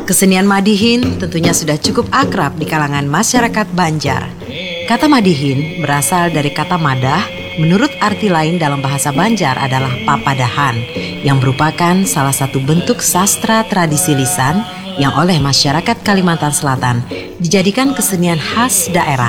Kesenian Madihin tentunya sudah cukup akrab di kalangan masyarakat Banjar. Kata Madihin berasal dari kata madah, menurut arti lain dalam bahasa Banjar adalah papadahan, yang merupakan salah satu bentuk sastra tradisi lisan yang oleh masyarakat Kalimantan Selatan dijadikan kesenian khas daerah.